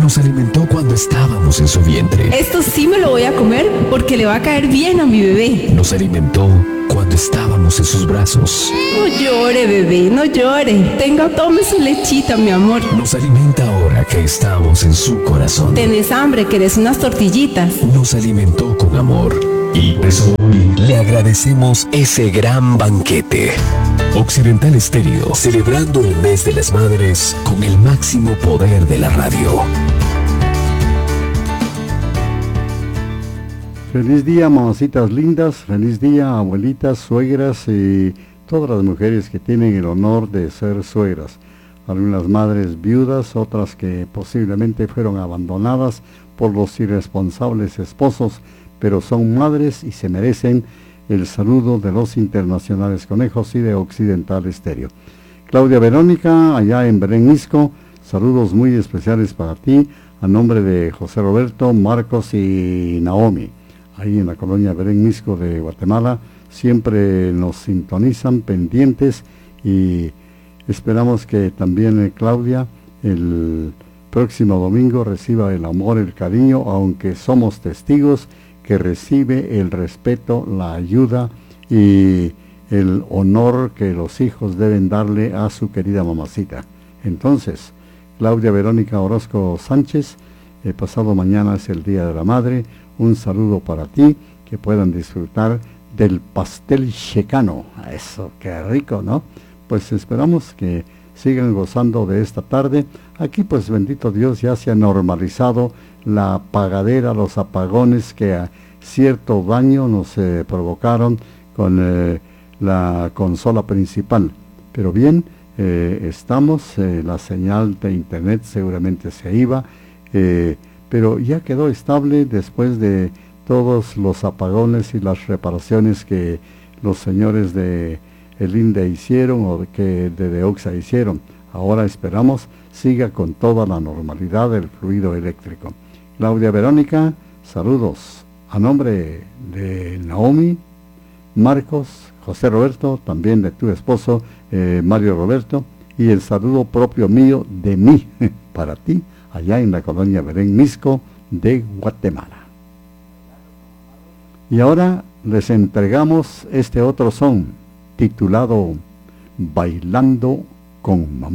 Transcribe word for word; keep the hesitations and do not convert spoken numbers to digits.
Nos alimentó cuando estábamos en su vientre. Esto sí me lo voy a comer porque le va a caer bien a mi bebé. Nos alimentó cuando estábamos en sus brazos. No llore, bebé, no llore. Tenga, tome su lechita, mi amor. Nos alimenta ahora que estamos en su corazón. ¿Tenés hambre? ¿Querés unas tortillitas? Nos alimentó con amor. Y por eso hoy le agradecemos ese gran banquete. Occidental Estéreo, celebrando el mes de las madres con el máximo poder de la radio. Feliz día, mamacitas lindas, feliz día, abuelitas, suegras y todas las mujeres que tienen el honor de ser suegras. Algunas madres viudas, otras que posiblemente fueron abandonadas por los irresponsables esposos, pero son madres y se merecen el saludo de los internacionales conejos y de Occidental Estéreo. Claudia Verónica, allá en Belén Misco, saludos muy especiales para ti, a nombre de José Roberto, Marcos y Naomi. Ahí en la colonia Belén Misco de Guatemala, siempre nos sintonizan pendientes y esperamos que también eh, Claudia el próximo domingo reciba el amor, el cariño, aunque somos testigos que recibe el respeto, la ayuda y el honor que los hijos deben darle a su querida mamacita. Entonces, Claudia Verónica Orozco Sánchez, el pasado mañana es el Día de la Madre, un saludo para ti, que puedan disfrutar del pastel checano. Eso, qué rico, ¿no? Pues esperamos que sigan gozando de esta tarde. Aquí, pues, bendito Dios, ya se ha normalizado la apagadera, los apagones que a cierto daño nos eh, provocaron con eh, la consola principal. Pero bien, eh, estamos, eh, la señal de internet seguramente se iba, eh, pero ya quedó estable después de todos los apagones y las reparaciones que los señores de el INDE hicieron o que de DEOXA hicieron. Ahora esperamos siga con toda la normalidad del fluido eléctrico. Claudia Verónica, saludos a nombre de Naomi, Marcos, José Roberto, también de tu esposo eh, Mario Roberto, y el saludo propio mío de mí para ti allá en la colonia Belén Misco de Guatemala. Y ahora les entregamos este otro son titulado Bailando con Mamá.